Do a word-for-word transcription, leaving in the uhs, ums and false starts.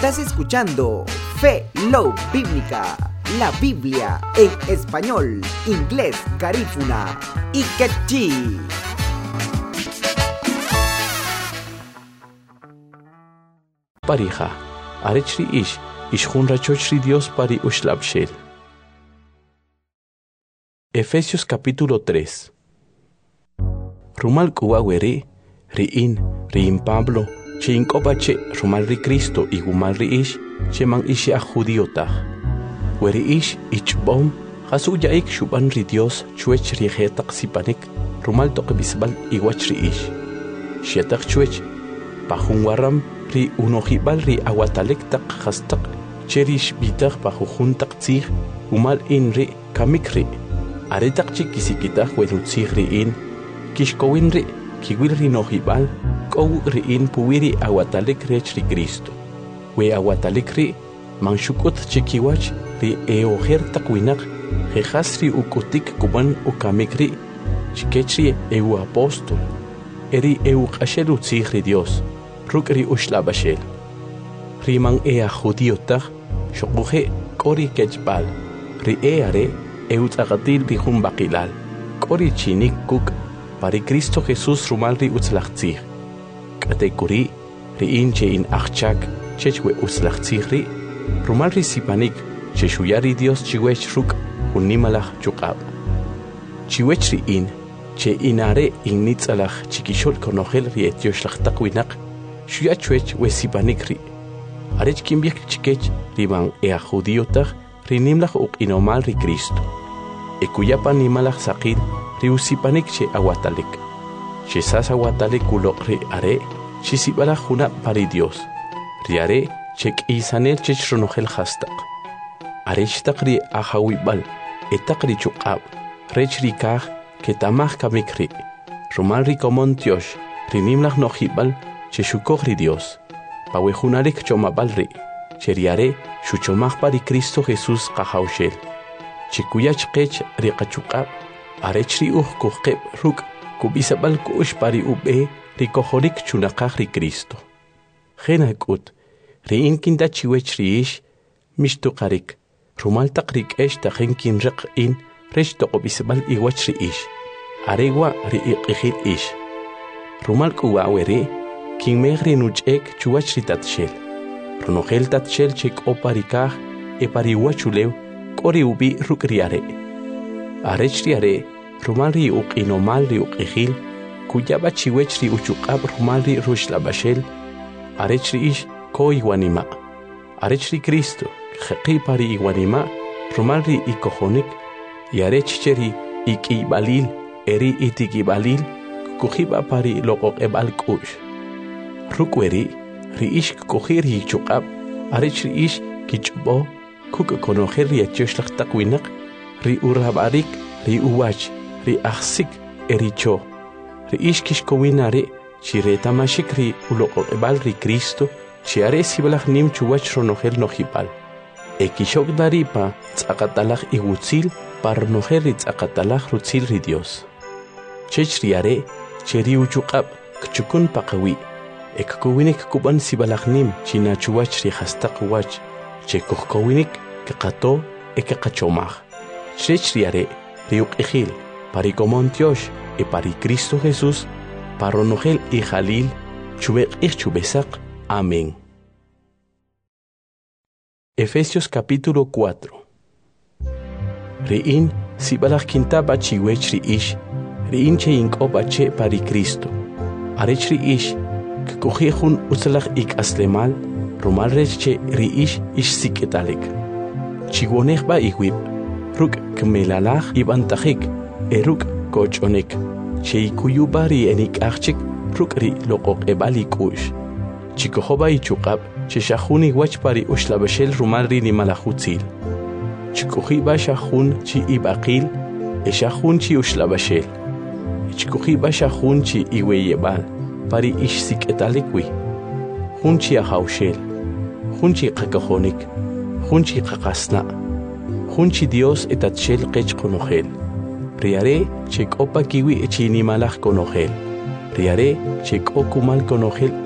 Estás escuchando Fe Love Bíblica, la Biblia en español, inglés, garífuna y quechí. Pareja, arechri ish, ishjun rachochri Dios pari ushlabshel. Efesios capítulo tres. Rumal kuaweri, riin, riin Pablo, che incopache, rumal ri Cristo y gumal ri ish, che man ishi a judiotah. Weri ish, ichbom, hasu yaik shuban ri Dios, chuech ri jetak sipanik, rumal toque bisbal y wachri ish. Shetak chuech, pajun waram, ri unojibal ri awatalek tak hastak, cherish bitak pajujun tak tzig, umal in ri kamikri. Aretak chikisikita wenutzig ri in, kishkowin ri, kiwil ri nojibal, kow ri in puwiri awatalek rech ri Cristo. We awatalek ri, manshukot chikiwach ri eojer takwinak, jejas ri ukotik kuban ukamik ri, chikechri eu apostol, eri eu kashel utzig ri Dios, ruk ri ushlabashel. Riman ea judiotah, shokuje kori kechbal, ri eare, eutagatil ri jun bakilal, kori chinik kuk, pari Cristo Jesús rumal ri utzlachtzig. Katekuri, ri inche in achchak, chechwe utzlachtzig ri, rumal ri sipanik, cheshuyari Dios chiwech ruk, unimalach chukab. Chiwech ri in, che inare in nitzalach chikishol konogel ri etioshlachtakwinak, shuyachwech we sipanik ri. Arech kimbiak chikech riman ea judiotach, ri nimlach uk inomal ri Cristo. Ekuyapan nimalach sakil, ri usipanik che awatalek. Che sas awatalek ulok ri are, che sibalach juna pari Dios. Ri are, che k'isanel che chronogel hastak. Are chtak ri ahawibal, etak ri chukab, rech ri kaj, que tamach kamik ri. Rumal ri komon tiosh, ri nimlach nojibal, che shukog ri Dios. Pawejunarek chomabal ri, che ri are, shuchomach pari Cristo Jesús kahaushel. Chikuyach kech ri kachukab, arech ri uj kuhkeb ruk, kubisabal kush pari ube, ri kohorik chunakach ri Cristo. Jena kut, ri inkinda chiwech ri ish, mishtukarik, rumal tak rik esh ta jenkin rik in, rech toko bisabal iwach ri ish, aregwa ri iqihil ish. Rumal kuwaweri, kin megri nuchek chuwach ri tatshel. Runogel tatshel chek oparikaj, e pari wachulew, kori ubi ruk riare. Arech riare, rumal ri uk inomal ri uk ihil, kuyaba chiwech ri uchukab rumal ri rushlabashel, arech ri ish ko iwanima. Arech ri Cristo, jeqi pari iwanima, rumal ri ikohonik, y arech cheri ikibalil, eri itikibalil, kujiba pari lokok ebal kush. Rukweri, ri ish kukhir hi chukab, arech ri ish kichbo, kuk konojer ri etioslach takwinak, ri urabarik, ri uwach, ri achsik, eri cho. Ri ish kishkowinare, chi retamashik ri ulokok ebal ri Cristo, chi are sibalach nim chuwach ronogel nojibal. E kishok daripa, tzakatalach iwutzil, par nojer ri tzakatalach rutzil ri Dios. Chech ri are, che ri uchukab, kchukun pakawi, e kakowinik kuban sibalach nim, chi nachuwach ri hastak wach, che kuhkowinik, kakato, e kakachomach. Chech ri are, ri uk ejil, pari komon tiosh, e pari Cristo Jesús, paronogel y jalil, chubek ich chubesak. Amén. Efesios capítulo cuatro. Riin, sibalach kintaba chiwech ri ish, riin che inkoba che pari Cristo. Arech ri ish, kukujejun utzalach ik aslemal, rumal rech che ri ish ish siketalek. Chigonech ba iwib, ruk kmelalach ibantajik, eruk kochonek. Che ikuyuba ri enik achchik, ruk ri lokok ebali kush. Chikohoba ichukab, che shahuni wach pari ushlabashel rumal ri ni malachutzil. Chikohiba shahun chi ibakil, e shahun chi ushlabashel. Chikohiba shahun chi iweyebal, pari ish siketalekwi. Hun chi ahaushel, hun chi kakahonik, hun chi kakasna, hun chi Dios etatshel kech konogel. Riare chek opa kiwi echi ni malach konogel. Riare chek okumal konogel